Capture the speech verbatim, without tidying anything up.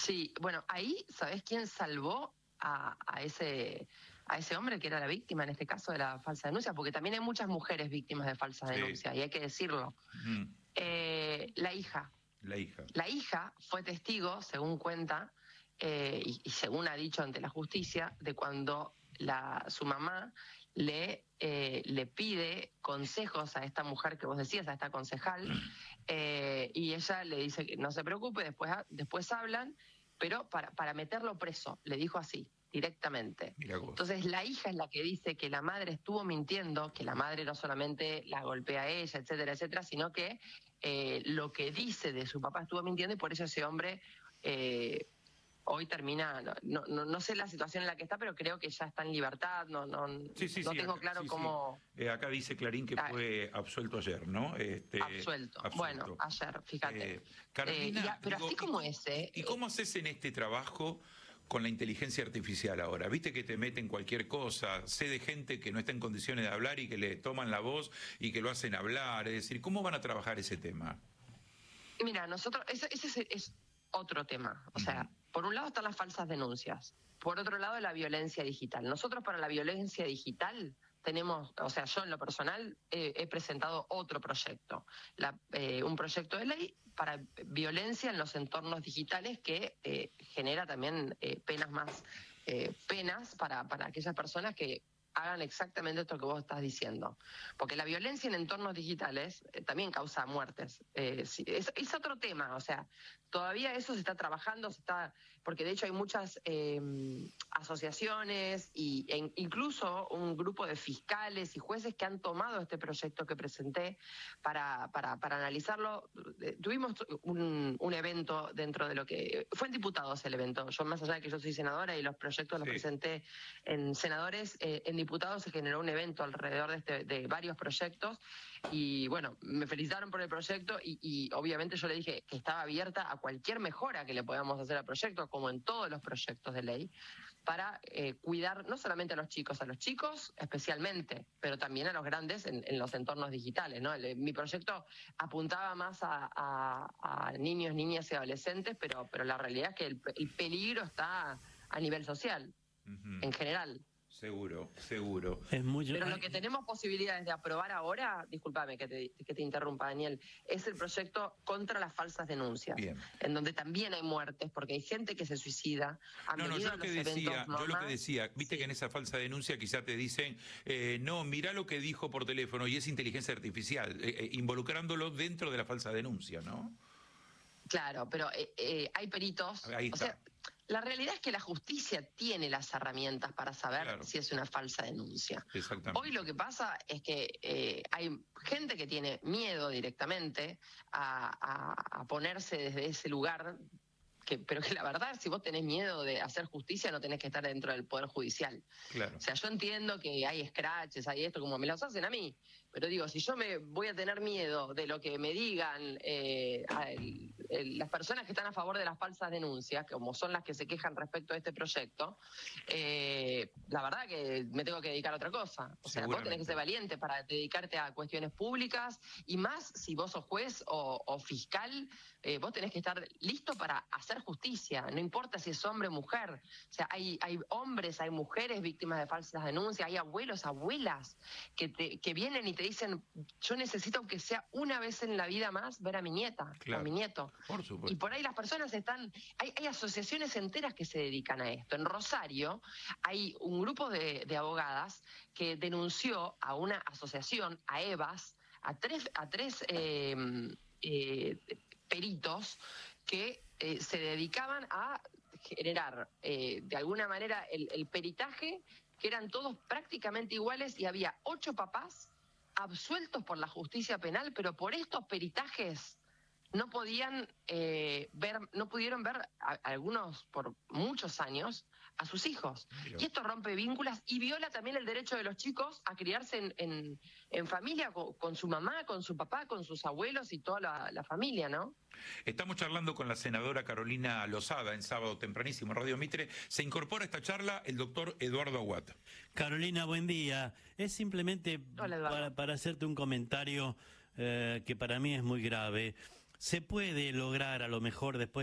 Sí, bueno, ahí, ¿sabés quién salvó a, a ese a ese hombre que era la víctima en este caso de la falsa denuncia? Porque también hay muchas mujeres víctimas de falsa Sí. denuncia, y hay que decirlo. Mm. Eh, la hija. La hija. La hija fue testigo, según cuenta, eh, y, y según ha dicho ante la justicia, de cuando la, su mamá le, eh, le pide consejos a esta mujer que vos decías, a esta concejal, eh, y ella le dice que no se preocupe, después, después hablan, pero para, para meterlo preso, le dijo así, directamente. Entonces la hija es la que dice que la madre estuvo mintiendo, que la madre no solamente la golpea a ella, etcétera, etcétera, sino que eh, lo que dice de su papá estuvo mintiendo, y por eso ese hombre eh, hoy termina, no, no, no sé la situación en la que está, pero creo que ya está en libertad, no, no, sí, sí, no sí, tengo acá, claro sí, cómo... Sí. Eh, acá dice Clarín que fue absuelto ayer, ¿no? Este, absuelto. absuelto, bueno, ayer, fíjate. Eh, Carolina, eh, ya, pero digo, así como ¿y, ese... ¿Y, y cómo haces en este trabajo con la inteligencia artificial ahora? Viste que te meten cualquier cosa, sé de gente que no está en condiciones de hablar y que le toman la voz y que lo hacen hablar, es decir, ¿cómo van a trabajar ese tema? Mira, nosotros, ese, ese es, es otro tema, o sea, uh-huh. Por un lado están las falsas denuncias, por otro lado la violencia digital. Nosotros para la violencia digital tenemos, o sea, yo en lo personal eh, he presentado otro proyecto, la, eh, un proyecto de ley para violencia en los entornos digitales que eh, genera también eh, penas más, eh, penas para, para aquellas personas que hagan exactamente esto que vos estás diciendo. Porque la violencia en entornos digitales eh, también causa muertes. Eh, sí, es, es otro tema, o sea, todavía eso se está trabajando, se está, porque de hecho hay muchas eh, asociaciones y, e incluso un grupo de fiscales y jueces que han tomado este proyecto que presenté para, para, para analizarlo. Tuvimos un, un evento dentro de lo que... Fue en diputados el evento. Yo, más allá de que yo soy senadora y los proyectos sí. los presenté en senadores, eh, en diputados se generó un evento alrededor de, este, de varios proyectos y bueno, me felicitaron por el proyecto y, y obviamente yo le dije que estaba abierta a cualquier mejora que le podamos hacer al proyecto, como en todos los proyectos de ley, para eh, cuidar no solamente a los chicos, a los chicos especialmente, pero también a los grandes en, en los entornos digitales, ¿no? El, mi proyecto apuntaba más a, a, a niños, niñas y adolescentes, pero, pero la realidad es que el, el peligro está a nivel social, uh-huh. en general. Seguro, seguro. Es muy... Pero lo que tenemos posibilidades de aprobar ahora, discúlpame que te, que te interrumpa, Daniel, es el proyecto contra las falsas denuncias. Bien. En donde también hay muertes, porque hay gente que se suicida. No, no, yo lo que decía, yo lo que decía, viste sí. que en esa falsa denuncia quizá te dicen, eh, no, mirá lo que dijo por teléfono, y es inteligencia artificial, eh, eh, involucrándolo dentro de la falsa denuncia, ¿no? Claro, pero eh, eh, hay peritos. Ahí está. O sea, la realidad es que la justicia tiene las herramientas para saber claro. si es una falsa denuncia. Hoy lo que pasa es que eh, hay gente que tiene miedo directamente a, a, a ponerse desde ese lugar, que, pero que la verdad, si vos tenés miedo de hacer justicia, no tenés que estar dentro del Poder Judicial. Claro. O sea, yo entiendo que hay scratches, hay esto, como me los hacen a mí, pero digo, si yo me voy a tener miedo de lo que me digan eh, el, el, las personas que están a favor de las falsas denuncias, como son las que se quejan respecto a este proyecto, eh, la verdad que me tengo que dedicar a otra cosa. O sea, vos tenés que ser valiente para dedicarte a cuestiones públicas, y más si vos sos juez o, o fiscal, eh, vos tenés que estar listo para hacer justicia, no importa si es hombre o mujer. O sea, hay, hay hombres, hay mujeres víctimas de falsas denuncias, hay abuelos, abuelas que, te, que vienen y te dicen, yo necesito que sea una vez en la vida más ver a mi nieta, claro, a mi nieto. Por supuesto. Y por ahí las personas están, hay, hay asociaciones enteras que se dedican a esto. En Rosario hay un grupo de, de abogadas que denunció a una asociación, a EVAS, a tres, a tres eh, eh, peritos que eh, se dedicaban a generar eh, de alguna manera el, el peritaje, que eran todos prácticamente iguales, y había ocho papás absueltos por la justicia penal, pero por estos peritajes no podían eh, ver, no pudieron ver a, a algunos por muchos años a sus hijos. Mira. Y esto rompe vínculos y viola también el derecho de los chicos a criarse en, en, en familia, con, con su mamá, con su papá, con sus abuelos y toda la, la familia, ¿no? Estamos charlando con la senadora Carolina Lozada en Sábado Tempranísimo, Radio Mitre. Se incorpora a esta charla el doctor Eduardo Aguat. Carolina, buen día. Es simplemente Hola, para, para hacerte un comentario eh, que para mí es muy grave. Se puede lograr a lo mejor después